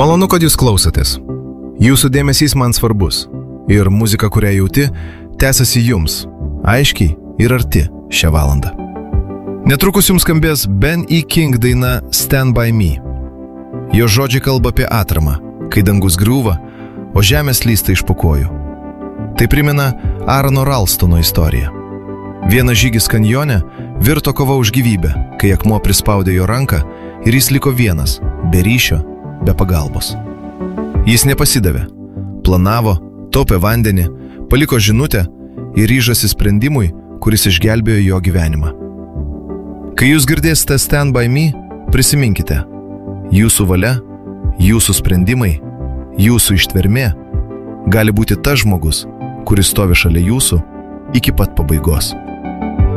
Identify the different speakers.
Speaker 1: Malonu, kad jūs klausotės. Jūsų dėmesys man svarbus. Ir muzika, kurią jauti, tęsiasi jums, aiškiai ir arti šią valandą. Netrukus jums skambės Ben E. King daina Stand By Me. Jo žodžiai kalba apie atramą, kai dangus griūva, o žemė slysta iš po kojų. Tai primena Aarono Ralstono istoriją. Vienas žygis kanjone virto kova už gyvybę, kai akmuo prispaudė jo ranką ir jis liko vienas, be ryšio, be pagalbos. Jis nepasidavė, planavo, taupė vandenį, paliko žinutę ir ryžosi sprendimui, kuris išgelbėjo jo gyvenimą. Kai jūs girdėsite Stand By Me, prisiminkite, jūsų valia, jūsų sprendimai, jūsų ištvermė gali būti tas žmogus, kuris stovi šalia jūsų iki pat pabaigos.